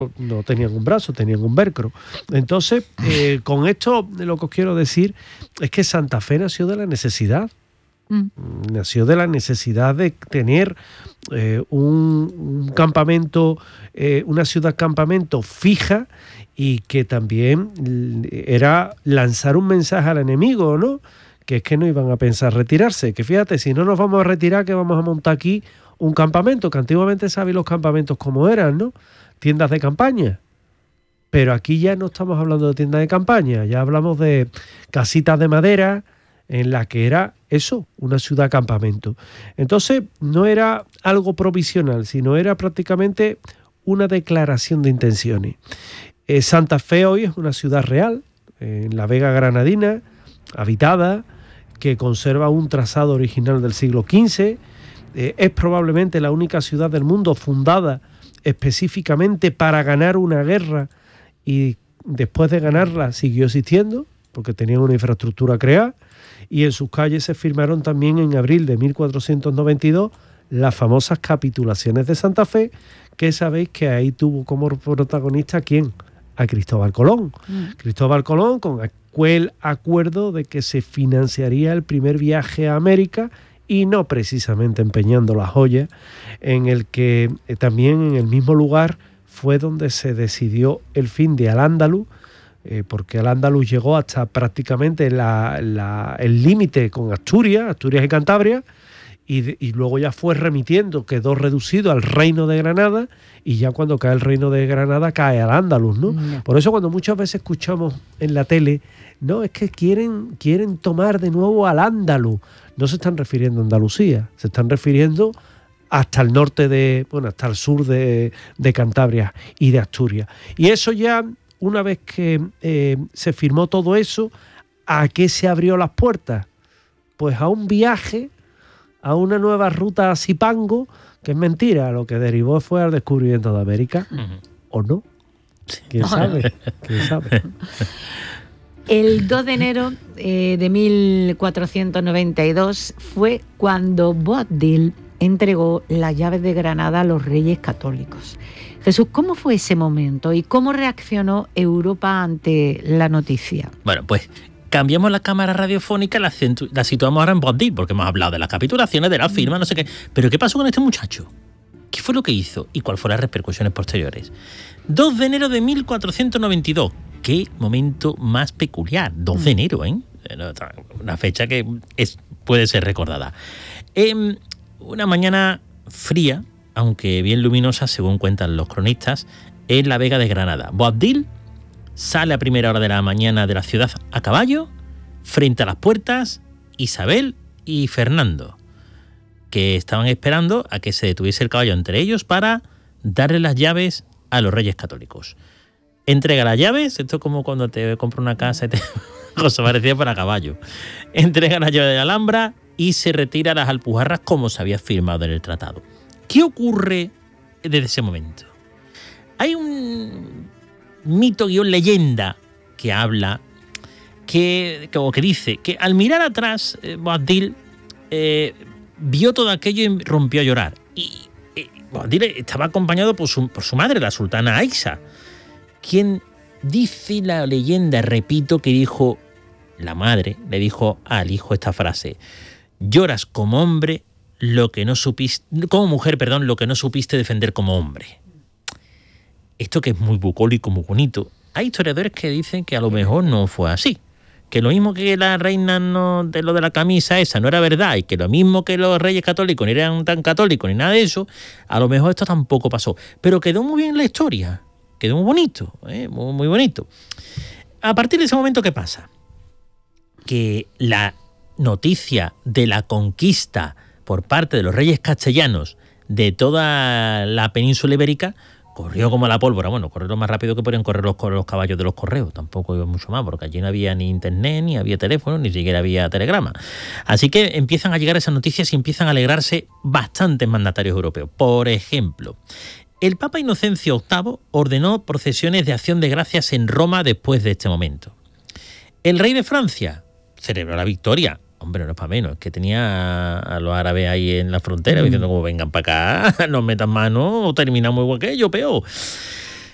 no tenían un brazo, tenían un velcro. Entonces, con esto lo que os quiero decir es que Santa Fe nació de la necesidad. Nació de la necesidad de tener un campamento, una ciudad campamento fija, y que también era lanzar un mensaje al enemigo, ¿no? Que es que no iban a pensar retirarse, que fíjate, si no nos vamos a retirar, que vamos a montar aquí un campamento, que antiguamente sabéis los campamentos cómo eran, ¿no? Tiendas de campaña. Pero aquí ya no estamos hablando de tiendas de campaña, ya hablamos de casitas de madera, en la que era eso, una ciudad campamento. Entonces no era algo provisional, sino era prácticamente una declaración de intenciones. Santa Fe hoy es una ciudad real, en la Vega Granadina, habitada, que conserva un trazado original del siglo XV. Es probablemente la única ciudad del mundo fundada específicamente para ganar una guerra, y después de ganarla siguió existiendo, porque tenían una infraestructura creada, y en sus calles se firmaron también en abril de 1492 las famosas capitulaciones de Santa Fe, que sabéis que ahí tuvo como protagonista ¿quién? A Cristóbal Colón. Cristóbal Colón, con aquel acuerdo de que se financiaría el primer viaje a América, y no precisamente empeñando las joyas, en el que también en el mismo lugar fue donde se decidió el fin de Al-Ándalus, porque Al-Ándalus llegó hasta prácticamente el límite con Asturias y Cantabria, y luego ya fue remitiendo, quedó reducido al Reino de Granada, y ya cuando cae el Reino de Granada cae Al-Ándalus, ¿no? Por eso cuando muchas veces escuchamos en la tele, no, es que quieren tomar de nuevo Al-Ándalus, no se están refiriendo a Andalucía, se están refiriendo hasta el norte hasta el sur de Cantabria y de Asturias. Y eso ya, una vez que se firmó todo eso, ¿a qué se abrió las puertas? Pues a un viaje, a una nueva ruta a Zipango, que es mentira, lo que derivó fue al descubrimiento de América. ¿O no? ¿Quién sabe? ¿Quién sabe? El 2 de enero de 1492 fue cuando Boabdil entregó las llaves de Granada a los reyes católicos. Jesús, ¿cómo fue ese momento y cómo reaccionó Europa ante la noticia? Bueno, pues cambiamos la cámara radiofónica, la situamos ahora en Boabdil, porque hemos hablado de las capitulaciones, de la firma, no sé qué. Pero ¿qué pasó con este muchacho? ¿Qué fue lo que hizo y cuáles fueron las repercusiones posteriores? 2 de enero de 1492. Qué momento más peculiar. 2 de enero, ¿eh? Una fecha que puede ser recordada. Una mañana fría, aunque bien luminosa, según cuentan los cronistas, en la Vega de Granada. Boabdil sale a primera hora de la mañana de la ciudad a caballo, frente a las puertas Isabel y Fernando, que estaban esperando a que se detuviese el caballo entre ellos para darle las llaves a los reyes católicos. Entrega las llaves, esto es como cuando te compras una casa y te cosa parecida para caballo. Entrega las llaves de la Alhambra y se retira a las Alpujarras como se había firmado en el tratado. ¿Qué ocurre desde ese momento? Hay un mito leyenda que habla, que dice que al mirar atrás, Boabdil vio todo aquello y rompió a llorar. Y Boabdil estaba acompañado por su madre, la sultana Aixa, quien dice la leyenda, repito, que dijo, la madre le dijo al hijo esta frase: lloras como hombre como mujer, lo que no supiste defender como hombre. Esto que es muy bucólico, muy bonito. Hay historiadores que dicen que a lo mejor no fue así, que lo mismo que la reina de lo de la camisa esa no era verdad, y que lo mismo que los reyes católicos no eran tan católicos ni nada de eso, a lo mejor esto tampoco pasó. Pero quedó muy bien la historia, quedó muy bonito, muy bonito. A partir de ese momento, ¿qué pasa? Que la noticia de la conquista por parte de los reyes castellanos de toda la península ibérica corrió como la pólvora. Bueno, corrió lo más rápido que podían correr los caballos de los correos. Tampoco iba mucho más, porque allí no había ni internet, ni había teléfono, ni siquiera había telegrama. Así que empiezan a llegar esas noticias y empiezan a alegrarse bastantes mandatarios europeos. Por ejemplo, el Papa Inocencio VIII ordenó procesiones de acción de gracias en Roma después de este momento. El rey de Francia celebró la victoria. Hombre, no es para menos, es que tenía a los árabes ahí en la frontera diciendo como vengan para acá, nos metan mano o terminamos igual que ellos, peor.